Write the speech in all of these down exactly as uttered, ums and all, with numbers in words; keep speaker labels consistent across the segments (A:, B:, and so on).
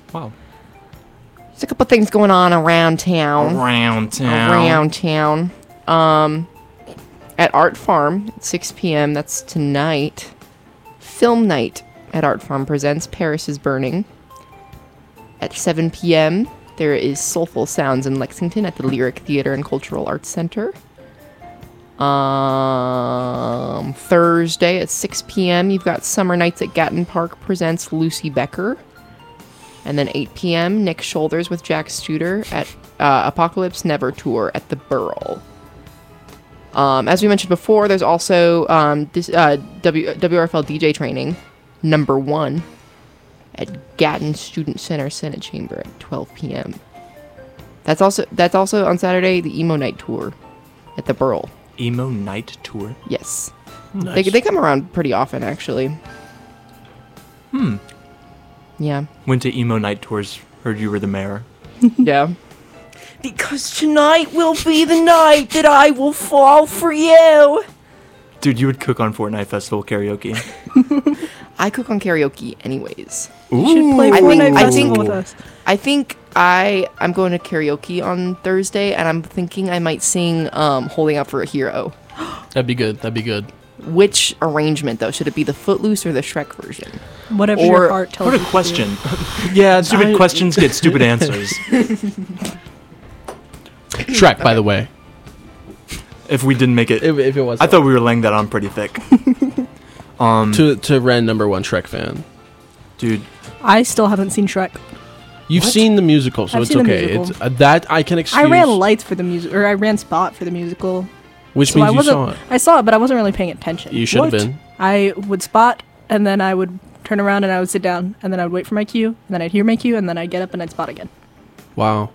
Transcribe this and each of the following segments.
A: Wow.
B: There's a couple things going on around town.
A: Around town.
B: Around town. Um, at Art Farm at six p.m. That's tonight. Film night at Art Farm presents Paris is Burning. At seven p.m. there is Soulful Sounds in Lexington at the Lyric Theater and Cultural Arts Center. Um, Thursday at six p.m. you've got Summer Nights at Gatton Park presents Lucy Becker. And then eight p.m. Nick Shoulders with Jack Studer at uh, Apocalypse Never Tour at the Burl. Um, as we mentioned before, there's also um, this, uh, w- W R F L D J training, number one, at Gatton Student Center Senate Chamber at twelve p.m. That's also that's also on Saturday, the Emo Night Tour at the Burl.
A: Emo Night Tour?
B: Yes.
A: Nice.
B: They, they come around pretty often, actually.
A: Hmm.
B: Yeah.
A: Went to Emo Night Tours. Heard you were the mayor.
B: Yeah. Because tonight will be the night that I will fall for you.
A: Dude, you would cook on Fortnite Festival karaoke.
B: I cook on karaoke anyways.
C: You should play
B: I
C: Fortnite
B: think- I
C: Festival
B: think-
C: with us.
B: I think I I'm going to karaoke on Thursday, and I'm thinking I might sing um, "Holding Out for a Hero."
D: That'd be good. That'd be good.
B: Which arrangement though? Should it be the Footloose or the Shrek version?
C: Whatever
B: Or-
C: your heart tells
A: What
C: you
A: a
C: to do.
A: question. Yeah, stupid
D: I-
A: questions get stupid answers.
D: Shrek, by the way.
A: If we didn't make it,
D: If, if it was.
A: I thought we were laying that on pretty thick. Um,
D: to to Ren, number one Shrek fan.
A: dude,
C: I still haven't seen Shrek.
D: You've
A: What?
D: seen the musical, so
C: I've
D: it's
C: seen the
D: okay.
C: musical.
D: It's uh, that I can excuse.
C: I ran lights for the music, or I ran spot for the musical.
D: which
C: So
D: means
C: I
D: you
C: wasn't.
D: saw it.
C: I saw it, but I wasn't really paying attention.
D: You should have
A: What?
D: been.
C: I would spot, and then I would turn around and I would sit down, and then I would wait for my cue, and then I'd hear my cue, and then I'd get up and I'd spot again.
D: Wow,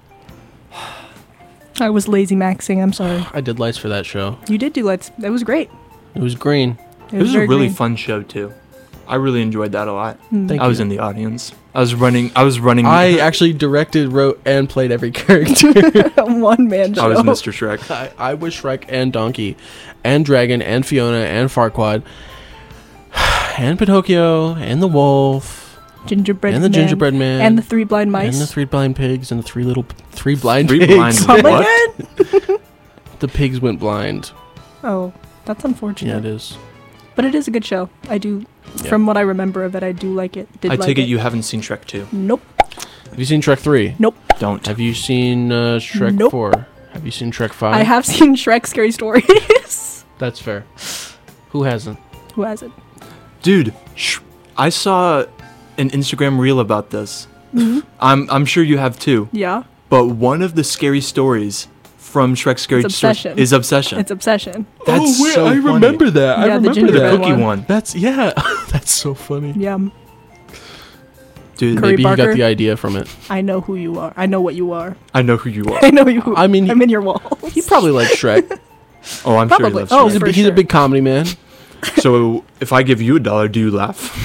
C: I was lazy maxing. I'm sorry.
D: I did lights for that show.
C: You did do lights. It was great.
D: It was green.
C: It
A: it was a
C: very
A: really
C: green.
A: fun show too. I really enjoyed that a lot.
C: Mm.
D: Thank
A: I was
D: you.
A: in the audience. I was running. I was running.
D: I actually directed, wrote, and played every character.
C: One man show.
A: I was Mister Shrek.
D: I, I was Shrek and Donkey, and Dragon, and Fiona, and Farquaad, and Pinocchio, and the Wolf,
C: Gingerbread
D: and the
C: man,
D: Gingerbread Man,
C: and the three blind mice.
D: and the three blind pigs, and the three little three blind
A: Three
D: pigs.
A: blind-
C: Come
A: What?
C: again?
D: The pigs went blind.
C: Oh, that's unfortunate.
D: Yeah, it is.
C: But it is a good show. I do,
D: Yeah.
C: from what I remember of it, I do like it. Did
A: I
C: like
A: take it
C: it
A: you haven't seen Shrek two.
C: Nope.
D: Have you seen Shrek three?
C: Nope.
A: Don't.
D: Have you seen uh, Shrek
C: Nope.
D: four? Have you seen Shrek five?
C: I have seen Shrek Scary Stories.
D: That's fair. Who hasn't?
C: Who has it?
A: Dude, sh- I saw an Instagram reel about this.
C: Mm-hmm.
A: I'm I'm sure you have too.
C: Yeah,
A: But one of the scary stories from Shrek Scary
C: It's
A: Stories
C: Obsession.
A: is Obsession.
C: it's Obsession.
A: That's
D: oh wait,
A: so
D: I
A: funny.
D: remember that. I
C: Yeah, the
D: remember
C: gingerbread
D: that.
A: Cookie
C: one.
A: one.
D: That's yeah. That's so funny.
C: Yeah,
A: Dude,
C: Curry
D: Maybe you
C: Barker.
D: got the idea from it.
C: I know who you are. I know what you are.
A: I know who you are.
C: I know you.
D: I mean,
C: I'm in your walls.
D: He probably likes Shrek.
A: Oh, I'm sure he
C: Probably.
A: loves
C: Oh,
D: he's a,
C: for
D: big- he's a
C: sure.
D: big comedy man.
A: Shrek. So if I give you a dollar, do you laugh?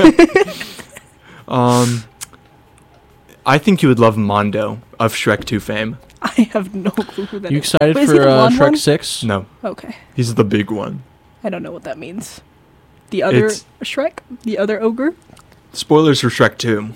A: um, I think you would love Mondo of Shrek two fame.
C: I have no clue who that
D: You
C: is.
D: excited
C: Wait, is he
D: for
C: the
D: uh,
C: blonde
D: Shrek
C: one?
D: six?
A: No,
C: Okay,
A: he's the big one.
C: I don't know what that means. The other
A: It's-
C: Shrek, the other ogre.
A: Spoilers for Shrek two.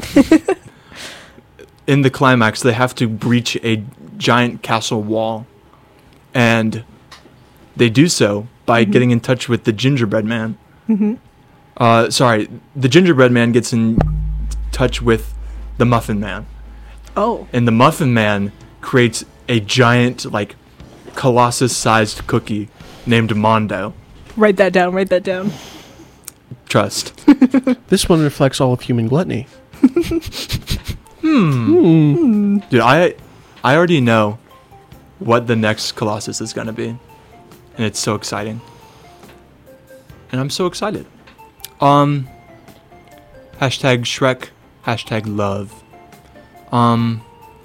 A: In the climax, they have to breach a giant castle wall. And they do so by
C: Mhm.
A: getting in touch with the gingerbread man.
C: Mm-hmm.
A: Uh, sorry, the gingerbread man gets in touch with the muffin man.
C: Oh,
A: And the muffin man creates a giant, like, colossus-sized cookie named Mondo.
C: write that down. Write that down.
A: Trust.
D: This one reflects all of human gluttony.
A: Hmm.
D: Hmm.
A: Dude, I I already know what the next Colossus is going to be. And it's so exciting. And I'm so excited. Um hashtag Shrek, hashtag love. Um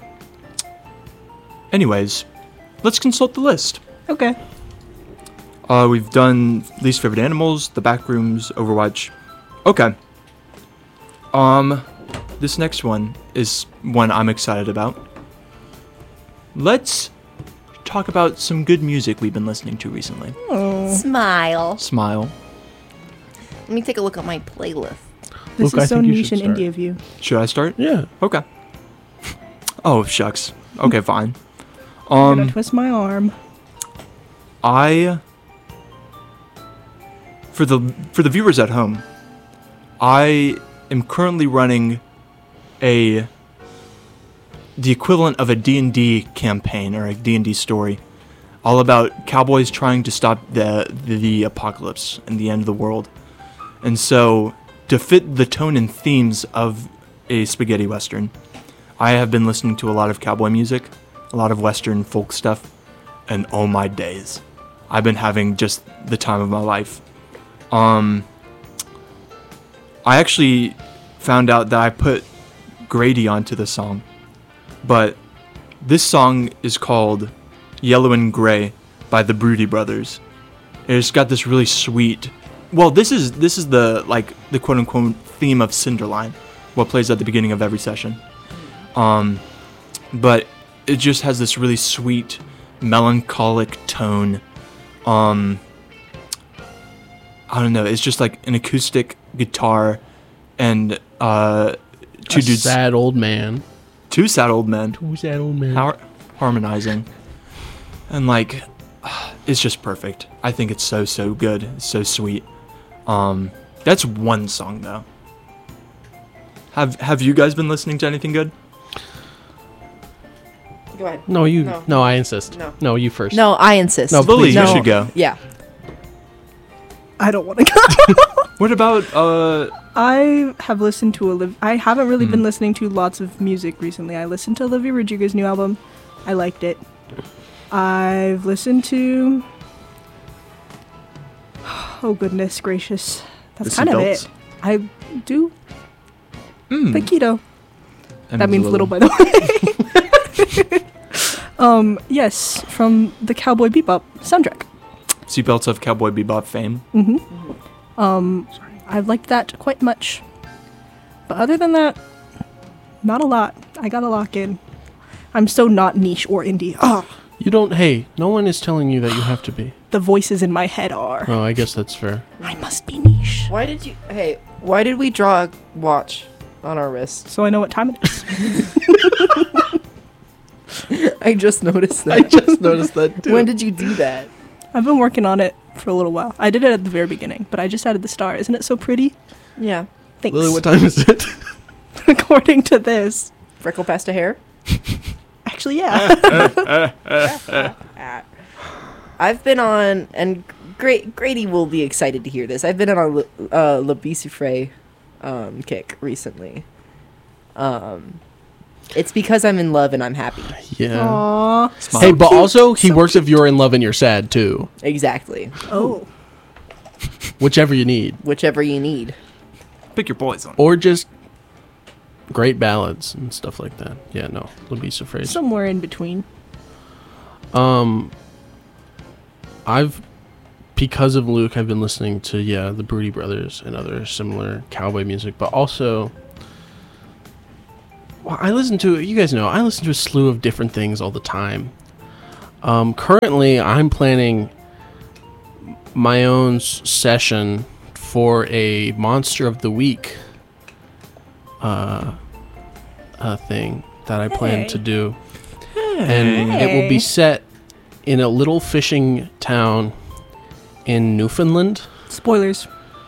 A: anyways, let's consult the list.
C: Okay.
A: Uh we've done least favorite animals, the backrooms, Overwatch. Okay. Um this next one is one I'm excited about. Let's talk about some good music we've been listening to recently.
B: Smile.
A: Smile.
B: Let me take a look at my playlist.
C: This
D: Look, I
C: is so
D: think you
C: niche
D: should
C: and
D: start.
C: indie of you.
A: Should I start?
D: Yeah.
A: Okay. Oh shucks. Okay, fine.
C: I'm gonna
A: Um,
C: twist my arm.
A: I for the for the viewers at home, I am currently running a the equivalent of a D and D campaign or a D and D story, all about cowboys trying to stop the, the the apocalypse and the end of the world. And so, to fit the tone and themes of a spaghetti western, I have been listening to a lot of cowboy music, a lot of western folk stuff, and oh my days, I've been having just the time of my life. Um, I actually found out that I put Grady onto the song, but this song is called Yellow and Gray by the Broody Brothers. It's got this really sweet. Well, this is this is the like the quote unquote theme of Cinderline, what plays at the beginning of every session. Um, but it just has this really sweet, melancholic tone. Um, I don't know. It's just like an acoustic guitar and uh, two
D: A
A: dudes,
D: sad old man.
A: two sad old men
D: Two sad old man.
A: har- harmonizing, and like it's just perfect. I think it's so so good. It's so sweet. Um, that's one song though. Have Have you guys been listening to anything good?
B: Go ahead.
D: No, you.
B: No.
D: No, I insist.
B: No.
D: No, you first.
B: No, I insist.
D: No,
A: Lily,
D: please.
A: you
B: No.
A: should go.
B: Yeah.
C: I don't want to go.
A: What about uh?
C: I have listened to Olivia. I haven't really
A: Hmm.
C: been listening to lots of music recently. I listened to Olivia Rodrigo's new album. I liked it. I've listened to. Oh goodness gracious, that's
A: The
C: kind of
A: Seatbelts?
C: it. I do
A: Mm,
C: Paquito.
A: that
C: That means little, by the way. um, yes, from the Cowboy Bebop soundtrack.
A: Seatbelts of Cowboy Bebop fame.
C: Mm-hmm. Um, I've liked that quite much. But other than that, not a lot. I gotta lock in. I'm so not niche or indie. Ah,
D: You don't. Hey, no one is telling you that you have to be.
C: the voices in my head are.
D: Oh, I guess that's fair.
C: I must be niche.
B: Why did you? Hey, why did we draw a watch on our wrist?
C: So I know what time it is.
B: I just noticed that.
D: I just noticed that too.
B: When did you do that?
C: I've been working on it for a little while. I did it at the very beginning, but I just added the star. Isn't it so pretty?
B: Yeah.
C: Thanks.
D: Lily, what time is it?
C: According to this.
B: Freckle past a hair?
C: Actually, yeah.
B: I've been on, and Gra- Grady will be excited to hear this. I've been on a Le, uh, Le Bissifray, um kick recently. Um, it's because I'm in love and I'm happy.
D: Yeah.
C: Aww.
A: Smile.
D: Hey, but
C: cute,
D: also he
C: so
D: works if you're in love and you're sad too.
B: Exactly.
C: Oh.
D: Whichever you need,
B: Whichever you need.
A: Pick your poison.
D: or just great ballads and stuff like that. Yeah, no, Labisa phrase.
C: Somewhere in between.
D: Um, I've because of Luke, I've been listening to yeah the Broody Brothers and other similar cowboy music, but also. Well, I listen to you guys know I listen to a slew of different things all the time. Um, currently, I'm planning my own s- session for a Monster of the Week uh, uh thing that I plan
C: Hey.
D: to do, and it will be
C: Hey.
D: set in a little fishing town in Newfoundland.
C: Spoilers.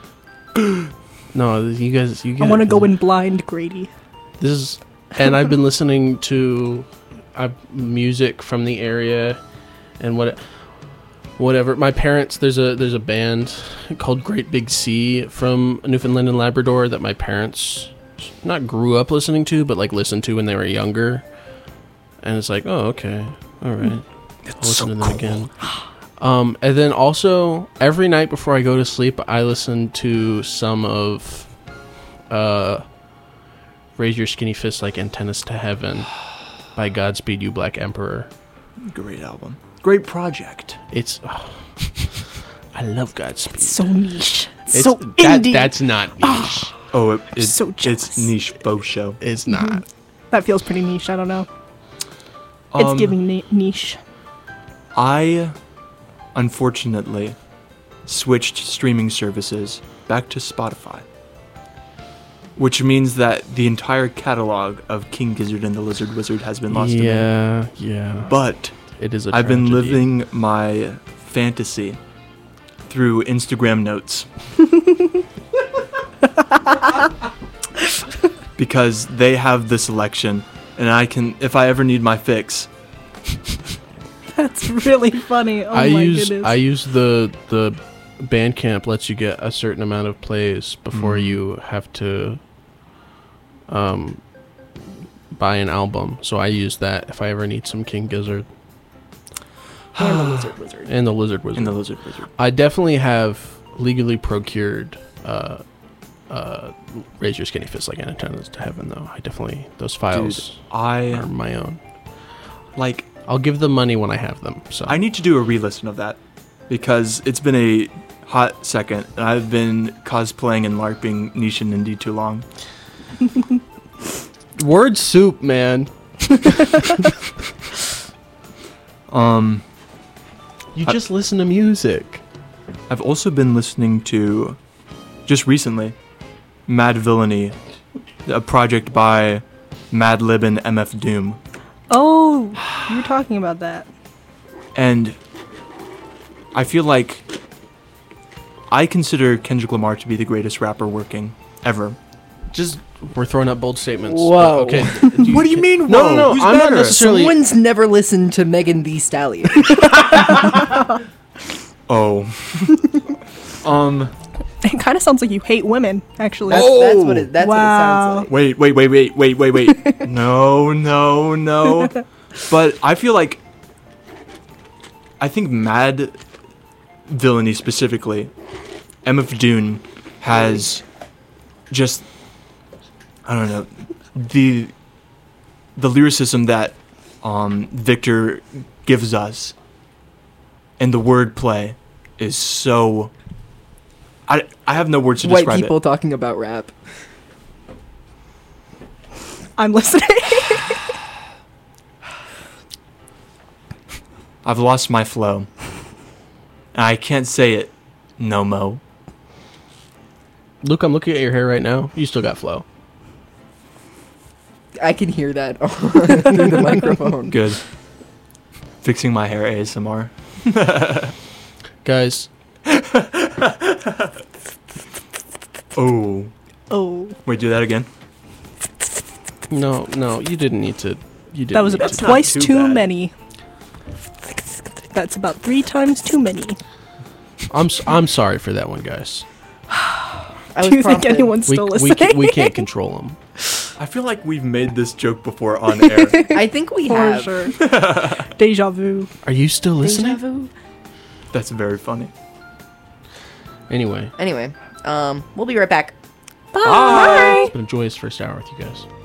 D: No, you guys, you guys.
C: I want to go in blind, Grady.
D: This is, and I've been listening to uh, music from the area, and what, whatever. My parents, there's a there's a band called Great Big Sea from Newfoundland and Labrador that my parents not grew up listening to, but like listened to when they were younger. And it's like, oh, okay, all right, I'll listen to them again. Um, and then also every night before I go to sleep, I listen to some of, uh. Raise Your Skinny Fist Like Antennas to Heaven by Godspeed You Black Emperor.
A: Great album. Great project.
D: It's oh, I love Godspeed.
C: So niche.
D: It's-
C: so
D: that,
C: indie.
D: that's not niche.
A: Oh, it, it,
C: so
A: it's
C: jealous.
A: niche faux show.
D: It's not.
C: That feels pretty niche. I don't know.
A: Um,
C: It's giving ni- niche.
A: I, unfortunately, switched streaming services back to Spotify. which means that the entire catalog of King Gizzard and the Lizard Wizard has been lost to me.
D: Yeah, yeah.
A: But
D: It is a
A: I've been
D: tragedy.
A: living my fantasy through Instagram notes. Because they have the selection, and I can, if I ever need my fix,
C: That's really funny. Oh
D: I
C: my
D: use
C: goodness.
D: I use the the Bandcamp lets you get a certain amount of plays before
A: Mm.
D: you have to um buy an album. So I use that if I ever need some King Gizzard
B: And the lizard wizard.
D: and the Lizard Wizard.
A: in the Lizard Wizard.
D: I definitely have legally procured uh uh Raise Your Skinny Fist Like Antennas to Heaven though. I definitely those files
A: I
D: are my own.
A: like.
D: I'll give them money when I have them. So
A: I need to do a re-listen of that because it's been a hot second, and I've been cosplaying and LARPing niche and indie too long.
D: word soup, man.
A: Um,
D: You
A: I-
D: just listen to music.
A: I've also been listening to, just recently, Mad Villainy, a project by Madlib and M F Doom.
C: Oh, you were talking about that.
A: And I feel like I consider Kendrick Lamar to be the greatest rapper working ever.
D: Just we're throwing up bold statements.
B: Whoa.
D: Okay.
A: What do you mean?
D: No, no, no.
A: Who's
D: I'm not
A: better?
D: necessarily.
B: Someone's never listened to Megan Thee Stallion.
A: Oh. um.
C: It kind of sounds like you hate women, actually.
B: That's, that's what it. That's
C: Wow.
B: what it sounds like.
A: Wait, wait, wait, wait, wait, wait, wait. No, no, no. But I feel like I think Mad Villainy specifically, M F Doom has just I don't know the the lyricism that um, Victor gives us, and the wordplay is so. I I have no words to
B: White
A: describe
B: people
A: it.
B: talking about rap.
C: I'm listening.
A: I've lost my flow. And I can't say it no mo.
D: Luke, I'm looking at your hair right now. You still got flow.
B: I can hear that through the microphone.
A: Good. Fixing my hair A S M R.
D: Guys,
A: Oh.
C: Oh,
A: Wait, do that again?
D: no, no, you didn't need to. You didn't
C: that was
D: need
C: about
D: to.
A: not
C: twice
A: too
C: too,
A: bad.
C: many. That's about three times too many.
D: I'm s- I'm sorry for that one, guys.
B: I
C: Do
B: was
C: you think
B: prompted.
C: anyone's
D: We
C: still
D: we,
C: listening?
D: ca- we can't control them.
A: I feel like we've made this joke before on air.
B: I think we
C: For
B: have.
C: sure. Deja vu.
D: Are you still listening?
B: Deja vu.
A: That's very funny.
D: Anyway,
B: Anyway, um, we'll be right back.
C: Bye.
D: it's been a joyous first hour with you guys.